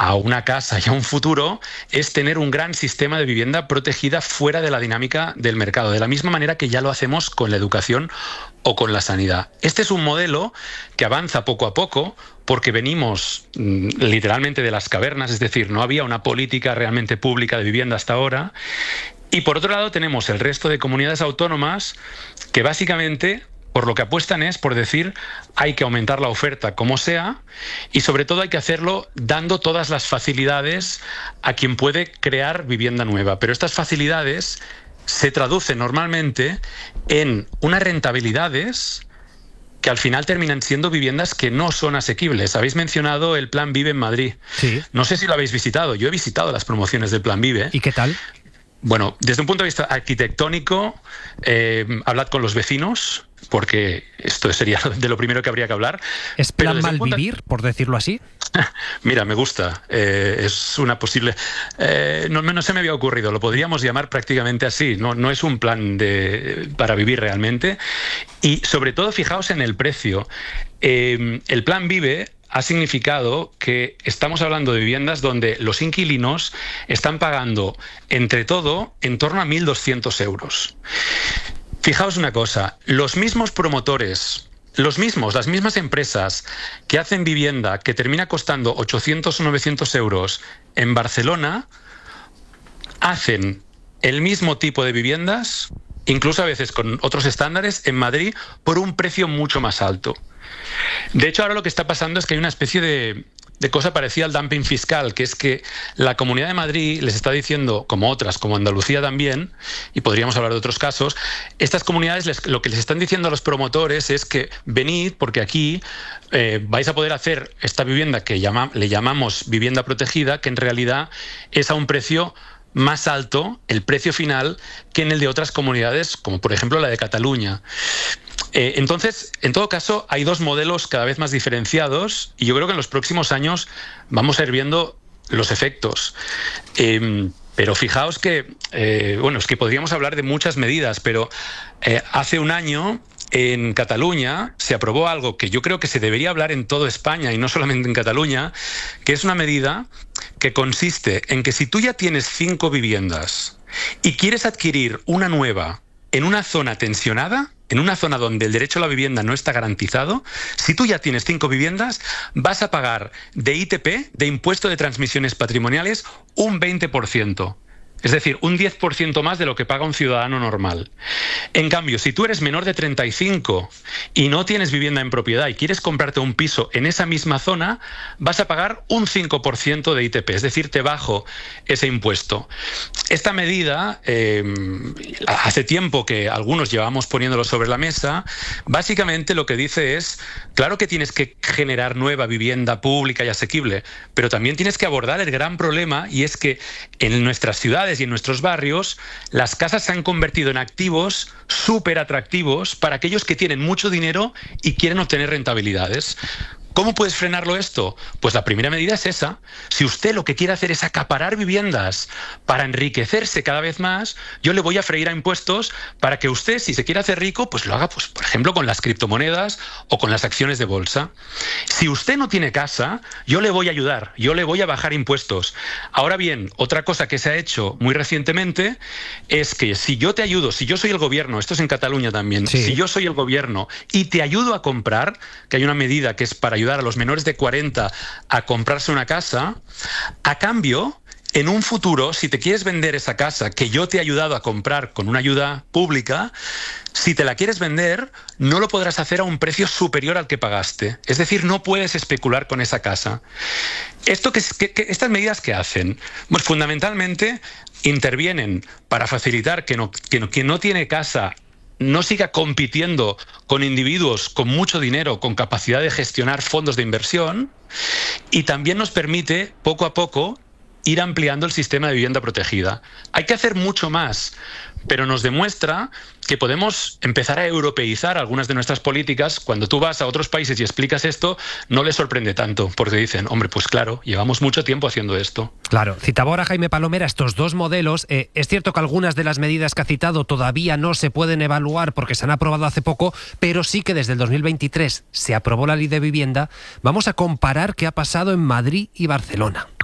a una casa y a un futuro es tener un gran sistema de vivienda protegida fuera de la dinámica del mercado, de la misma manera que ya lo hacemos con la educación o con la sanidad. Este es un modelo que avanza poco a poco porque venimos literalmente de las cavernas, es decir, no había una política realmente pública de vivienda hasta ahora. Y por otro lado tenemos el resto de comunidades autónomas que básicamente por lo que apuestan es por decir hay que aumentar la oferta como sea y sobre todo hay que hacerlo dando todas las facilidades a quien puede crear vivienda nueva. Pero estas facilidades se traducen normalmente en unas rentabilidades que al final terminan siendo viviendas que no son asequibles. Habéis mencionado el Plan Vive en Madrid. Sí. No sé si lo habéis visitado. Yo he visitado las promociones del Plan Vive. ¿Y qué tal? Bueno, desde un punto de vista arquitectónico, hablad con los vecinos, porque esto sería de lo primero que habría que hablar. ¿Es plan Malvivir, por decirlo así? Mira, me gusta. Es una posible... no se me había ocurrido. Lo podríamos llamar prácticamente así. No es un plan para vivir realmente. Y sobre todo, fijaos en el precio. El Plan Vive ha significado que estamos hablando de viviendas donde los inquilinos están pagando, entre todo, en torno a 1.200 euros. Fijaos una cosa, los mismos promotores, las mismas empresas que hacen vivienda que termina costando 800 o 900 euros en Barcelona, hacen el mismo tipo de viviendas, incluso a veces con otros estándares, en Madrid, por un precio mucho más alto. De hecho, ahora lo que está pasando es que hay una especie de cosa parecida al dumping fiscal, que es que la Comunidad de Madrid les está diciendo, como otras, como Andalucía también, y podríamos hablar de otros casos, estas comunidades lo que les están diciendo a los promotores es que venid, porque aquí vais a poder hacer esta vivienda que le llamamos vivienda protegida, que en realidad es a un precio más alto, el precio final, que en el de otras comunidades, como por ejemplo la de Cataluña. Entonces, en todo caso, hay dos modelos cada vez más diferenciados y yo creo que en los próximos años vamos a ir viendo los efectos. Pero fijaos que, es que podríamos hablar de muchas medidas, pero hace un año en Cataluña se aprobó algo que yo creo que se debería hablar en toda España y no solamente en Cataluña, que es una medida que consiste en que si tú ya tienes 5 viviendas y quieres adquirir una nueva en una zona tensionada, en una zona donde el derecho a la vivienda no está garantizado, si tú ya tienes 5 viviendas, vas a pagar de ITP, de impuesto de transmisiones patrimoniales, un 20%. Es decir, un 10% más de lo que paga un ciudadano normal. En cambio, si tú eres menor de 35 y no tienes vivienda en propiedad y quieres comprarte un piso en esa misma zona, vas a pagar un 5% de ITP, es decir, te bajo ese impuesto. Esta medida, hace tiempo que algunos llevamos poniéndolo sobre la mesa, básicamente lo que dice es, claro que tienes que generar nueva vivienda pública y asequible, pero también tienes que abordar el gran problema y es que en nuestras ciudades y en nuestros barrios, las casas se han convertido en activos súper atractivos para aquellos que tienen mucho dinero y quieren obtener rentabilidades. ¿Cómo puedes frenarlo esto? Pues la primera medida es esa. Si usted lo que quiere hacer es acaparar viviendas para enriquecerse cada vez más, yo le voy a freír a impuestos para que usted, si se quiere hacer rico, pues lo haga, pues, por ejemplo, con las criptomonedas o con las acciones de bolsa. Si usted no tiene casa, yo le voy a ayudar, yo le voy a bajar impuestos. Ahora bien, otra cosa que se ha hecho muy recientemente es que si yo te ayudo, si yo soy el gobierno, esto es en Cataluña también, sí. Si yo soy el gobierno y te ayudo a comprar, que hay una medida que es para ayudar a los menores de 40 a comprarse una casa, a cambio, en un futuro, si te quieres vender esa casa que yo te he ayudado a comprar con una ayuda pública, si te la quieres vender, no lo podrás hacer a un precio superior al que pagaste. Es decir, no puedes especular con esa casa. ¿Estas medidas qué hacen? Pues fundamentalmente intervienen para facilitar que quien no tiene casa no siga compitiendo con individuos con mucho dinero, con capacidad de gestionar fondos de inversión, y también nos permite, poco a poco, ir ampliando el sistema de vivienda protegida. Hay que hacer mucho más, pero nos demuestra que podemos empezar a europeizar algunas de nuestras políticas. Cuando tú vas a otros países y explicas esto, no les sorprende tanto, porque dicen, hombre, pues claro, llevamos mucho tiempo haciendo esto. Claro, citaba ahora Jaime Palomera estos dos modelos. Es cierto que algunas de las medidas que ha citado todavía no se pueden evaluar porque se han aprobado hace poco, pero sí que desde el 2023 se aprobó la Ley de Vivienda. Vamos a comparar qué ha pasado en Madrid y Barcelona.